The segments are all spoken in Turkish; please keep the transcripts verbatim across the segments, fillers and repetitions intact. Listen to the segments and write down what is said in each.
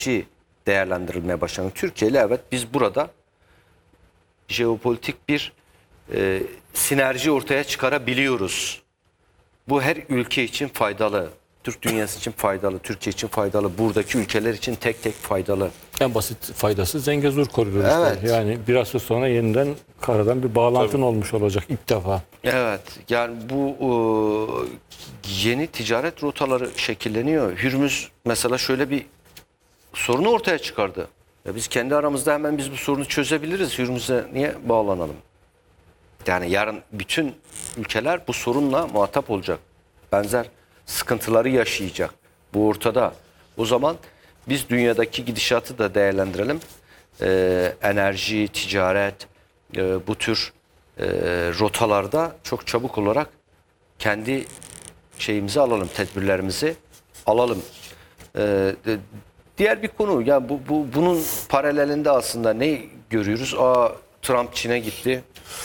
siyasetçi değerlendirilmeye başlandı. Türkiye ile evet biz burada jeopolitik bir e, sinerji ortaya çıkarabiliyoruz. Bu her ülke için faydalı. Türk dünyası için faydalı, Türkiye için faydalı, buradaki ülkeler için tek tek faydalı. En basit faydası Zengezur koridoru. Evet. işte. Yani biraz sonra yeniden karadan bir bağlantın Tabii. olmuş olacak ilk defa. Evet, yani bu o, yeni ticaret rotaları şekilleniyor. Hürmüz mesela şöyle bir sorunu ortaya çıkardı. Ya biz kendi aramızda hemen biz bu sorunu çözebiliriz. Hürmüz'e niye bağlanalım? Yani yarın bütün ülkeler bu sorunla muhatap olacak. Benzer sıkıntıları yaşayacak. Bu ortada. O zaman biz dünyadaki gidişatı da değerlendirelim. Ee, enerji, ticaret, e, bu tür e, rotalarda çok çabuk olarak kendi şeyimizi alalım, tedbirlerimizi alalım. Ee, diğer bir konu, ya bu, bu bunun paralelinde aslında ne görüyoruz? Aa, Trump Çin'e gitti.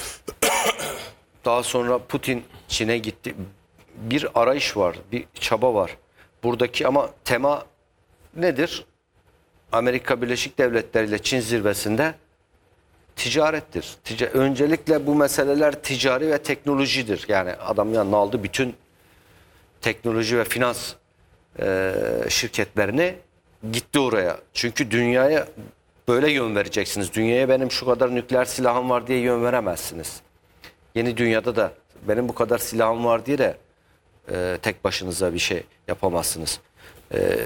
Daha sonra Putin Çin'e gitti. Bir arayış var, bir çaba var. Buradaki ama tema nedir? Amerika Birleşik Devletleri ile Çin zirvesinde ticarettir. Tica Öncelikle bu meseleler ticari ve teknolojidir. Yani adam yanına aldı bütün teknoloji ve finans e, şirketlerini, gitti oraya. Çünkü dünyaya böyle yön vereceksiniz. Dünyaya benim şu kadar nükleer silahım var diye yön veremezsiniz. Yeni dünyada da benim bu kadar silahım var diye de e, tek başınıza bir şey yapamazsınız. E, e,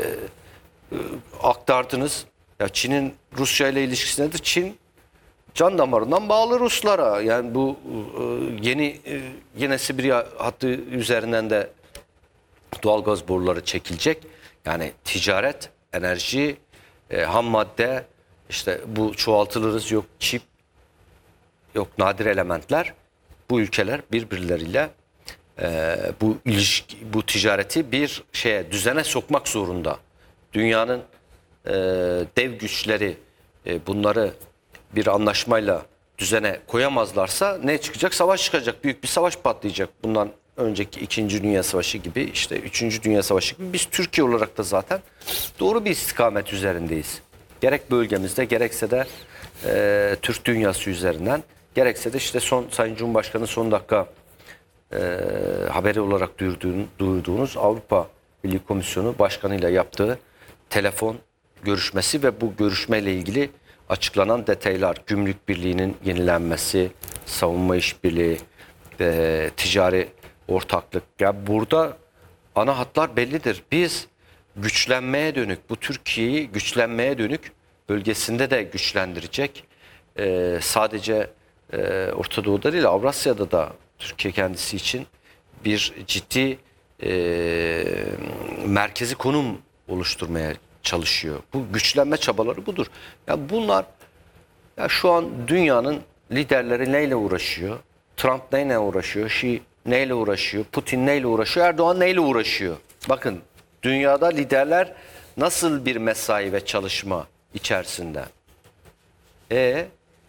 aktardınız. Ya Çin'in Rusya ile ilişkisi nedir? Çin can damarından bağlı Ruslara. Yani bu e, yeni e, yine Sibirya hattı üzerinden de doğalgaz boruları çekilecek. Yani ticaret, enerji, e, ham madde, işte bu çoğaltılırız, yok çip, yok nadir elementler. Bu ülkeler birbirleriyle e, bu ilişki, bu ticareti bir şeye, düzene sokmak zorunda. Dünyanın e, dev güçleri e, bunları bir anlaşmayla düzene koyamazlarsa ne çıkacak? Savaş çıkacak. Büyük bir savaş patlayacak. Bundan önceki İkinci Dünya Savaşı gibi, işte Üçüncü Dünya Savaşı gibi biz Türkiye olarak da zaten doğru bir istikamet üzerindeyiz. Gerek bölgemizde, gerekse de e, Türk dünyası üzerinden, gerekse de işte son Sayın Cumhurbaşkanı son dakika e, haberi olarak duyurduğun, duyurduğunuz Avrupa Birliği Komisyonu Başkanı'yla yaptığı telefon görüşmesi ve bu görüşmeyle ilgili açıklanan detaylar, gümrük birliğinin yenilenmesi, savunma işbirliği, e, ticari ortaklık. Ya burada ana hatlar bellidir. Biz güçlenmeye dönük, bu Türkiye'yi güçlenmeye dönük, bölgesinde de güçlendirecek, e, sadece e, Orta Doğu'da değil, Avrasya'da da Türkiye kendisi için bir ciddi e, merkezi konum oluşturmaya çalışıyor. Bu güçlenme çabaları budur. Ya bunlar, ya şu an dünyanın liderleri neyle uğraşıyor? Trump neyle uğraşıyor? Şii neyle uğraşıyor? Putin neyle uğraşıyor? Erdoğan neyle uğraşıyor? Bakın, dünyada liderler nasıl bir mesai ve çalışma içerisinde? E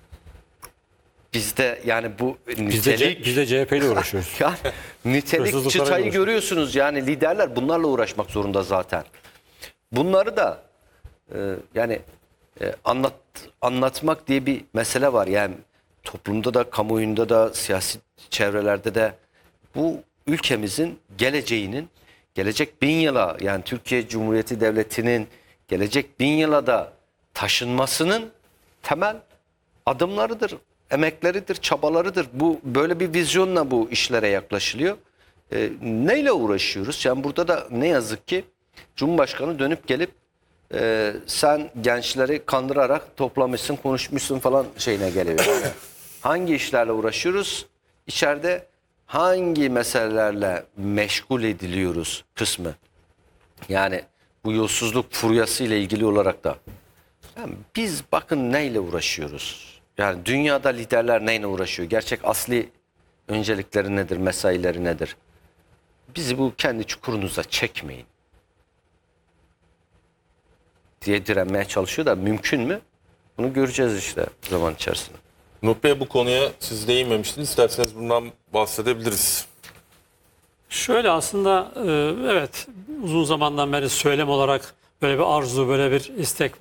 bizde yani bu nitelik... Biz de C H P ile uğraşıyoruz. Yani nitelik çıtayı görüyorsunuz. Yani liderler bunlarla uğraşmak zorunda zaten. Bunları da e, yani e, anlat anlatmak diye bir mesele var. Yani toplumda da, kamuoyunda da, siyasi çevrelerde de bu ülkemizin geleceğinin, gelecek bin yıla, yani Türkiye Cumhuriyeti Devleti'nin gelecek bin yıla da taşınmasının temel adımlarıdır, emekleridir, çabalarıdır. Bu böyle bir vizyonla bu işlere yaklaşılıyor. E, neyle uğraşıyoruz? Yani burada da ne yazık ki Cumhurbaşkanı dönüp gelip e, sen gençleri kandırarak toplamışsın, konuşmuşsun falan şeyine geliyor. Yani hangi işlerle uğraşıyoruz? İçeride hangi meselelerle meşgul ediliyoruz kısmı. Yani bu yolsuzluk furyası ile ilgili olarak da yani biz bakın neyle uğraşıyoruz? Yani dünyada liderler neyle uğraşıyor? Gerçek asli öncelikleri nedir, mesaileri nedir? Bizi bu kendi çukurunuza çekmeyin diye direnmeye çalışıyor da mümkün mü? Bunu göreceğiz işte zaman içerisinde. Nuh Bey, bu konuya siz değinmemiştiniz. İsterseniz bundan bahsedebiliriz. Şöyle aslında e, evet uzun zamandan beri söylem olarak böyle bir arzu, böyle bir istek